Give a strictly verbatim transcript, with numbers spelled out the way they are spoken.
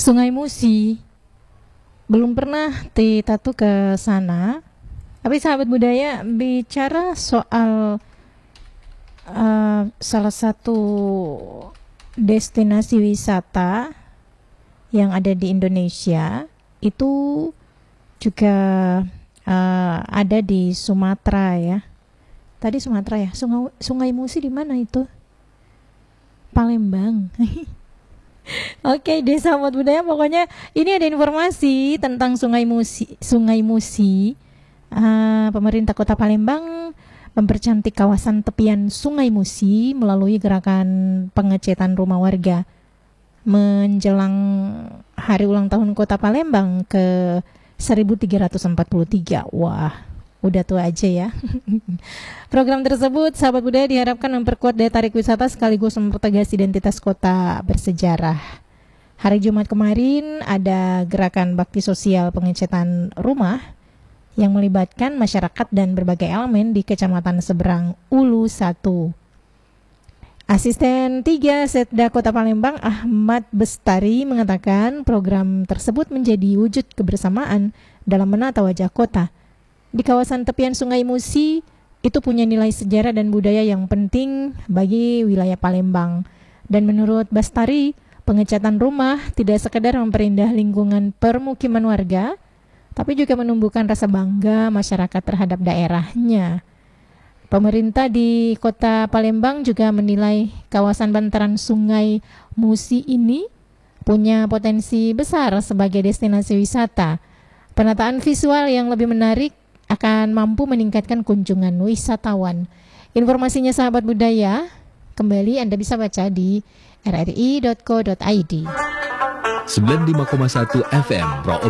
Sungai Musi. Belum pernah Tita tuh ke sana. Tapi sahabat budaya bicara soal uh, salah satu destinasi wisata yang ada di Indonesia itu juga uh, ada di Sumatera ya. Tadi Sumatera ya. Sungai, Sungai Musi di mana itu? Palembang. Oke, deh sahabat budaya, pokoknya ini ada informasi tentang Sungai Musi. Sungai Musi. Uh, pemerintah Kota Palembang mempercantik kawasan tepian Sungai Musi melalui gerakan pengecetan rumah warga menjelang hari ulang tahun Kota Palembang ke seribu tiga ratus empat puluh tiga. Wah, udah tua aja ya. Program tersebut, sahabat budaya, diharapkan memperkuat daya tarik wisata sekaligus mempertegas identitas kota bersejarah. Hari Jumat kemarin ada gerakan bakti sosial pengecetan rumah yang melibatkan masyarakat dan berbagai elemen di Kecamatan Seberang Ulu satu. Asisten tiga Setda Kota Palembang Ahmad Bestari mengatakan program tersebut menjadi wujud kebersamaan dalam menata wajah kota. Di kawasan tepian Sungai Musi itu punya nilai sejarah dan budaya yang penting bagi wilayah Palembang. Dan menurut Bestari, pengecatan rumah tidak sekedar memperindah lingkungan permukiman warga, tapi juga menumbuhkan rasa bangga masyarakat terhadap daerahnya. Pemerintah di Kota Palembang juga menilai kawasan bantaran Sungai Musi ini punya potensi besar sebagai destinasi wisata. Penataan visual yang lebih menarik akan mampu meningkatkan kunjungan wisatawan. Informasinya sahabat budaya, kembali Anda bisa baca di r r i dot co dot i d. sembilan puluh lima koma satu F M Pro